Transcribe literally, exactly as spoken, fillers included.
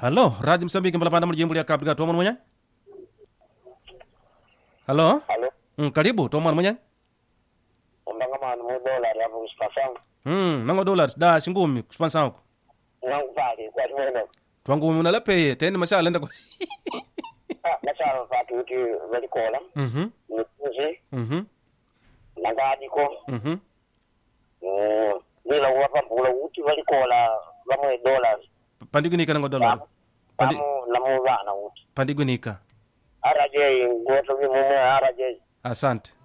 Halo, Radio Msambiki Mbalapanda mjimbo ya Kabriga Tomon mwenye? Halo? Halo. Mm, karibu Tomon mwenye? Umbanga manu mu dollar ya kuspasang. Mm, nango dollars da shingumi kuspansa wako. Nang pagi kwa mwene. Twangu unalape teni mashala enda kwa. Ah, masala fatu uti wali kola. Mhm. Nuzi. Mhm. Nangadi ko. Mhm. Mm, nila wapa pula uti wali kola lamu dollars. Pandigunika nango dollar. Pandi Lamu lamu wana uti. Pandigunika. Araje ngoto mi mume araje. Asante.